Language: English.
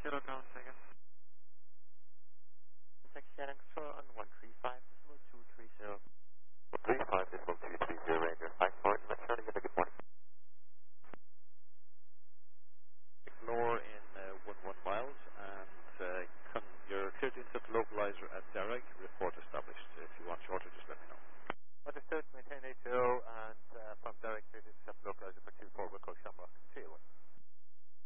ground second. Contact Shannon Control on 135.230. 35.230 Ranger 54, returning in the good morning. Ignore in 11 miles, and your cleared inset localizer at Derrig, report established. If you want shorter